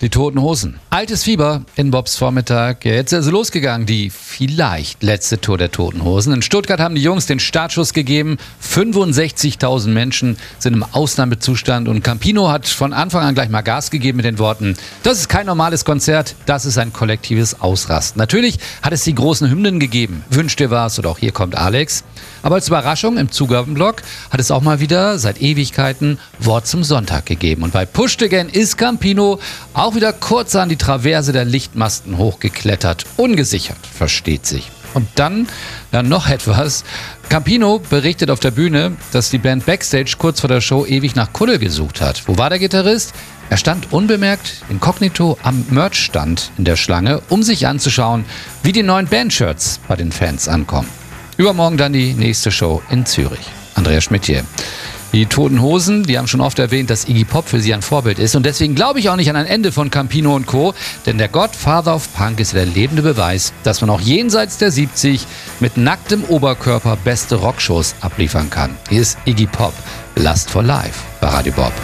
Die Toten Hosen. Altes Fieber in Bobs Vormittag. Ja, jetzt ist also losgegangen, die vielleicht letzte Tour der Toten Hosen. In Stuttgart haben die Jungs den Startschuss gegeben. 65.000 Menschen sind im Ausnahmezustand und Campino hat von Anfang an gleich mal Gas gegeben mit den Worten: Das ist kein normales Konzert, das ist ein kollektives Ausrasten. Natürlich hat es die großen Hymnen gegeben. Wünsch dir was oder auch Hier kommt Alex. Aber als Überraschung im Zugabendblock hat es auch mal wieder seit Ewigkeiten Wort zum Sonntag gegeben. Und bei Pushed Again ist Campino auch wieder kurz an die Traverse der Lichtmasten hochgeklettert. Ungesichert, versteht sich. Und dann noch etwas. Campino berichtet auf der Bühne, dass die Band Backstage kurz vor der Show ewig nach Kuddel gesucht hat. Wo war der Gitarrist? Er stand unbemerkt, inkognito, am Merch-Stand in der Schlange, um sich anzuschauen, wie die neuen Bandshirts bei den Fans ankommen. Übermorgen dann die nächste Show in Zürich. Andreas Schmidt hier. Die Toten Hosen, die haben schon oft erwähnt, dass Iggy Pop für sie ein Vorbild ist. Und deswegen glaube ich auch nicht an ein Ende von Campino und Co. Denn der Godfather of Punk ist der lebende Beweis, dass man auch jenseits der 70 mit nacktem Oberkörper beste Rockshows abliefern kann. Hier ist Iggy Pop, Lust for Life bei Radio Bob.